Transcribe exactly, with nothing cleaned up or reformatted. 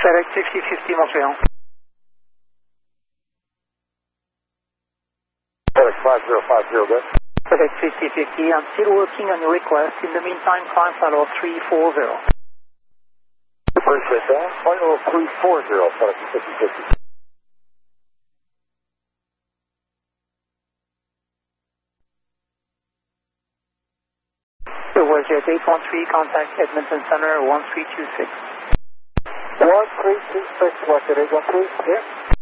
FedEx fifty fifty Montreal. FedEx five zero five zero, good. FedEx fifty fifty, I'm still working on your request. In the meantime, climb follow three four zero. Appreciate that. Final three four zero, FedEx fifty fifty. So was Jet eight one three, contact Edmonton Center one three two six. one three two six, selected eight one three, here.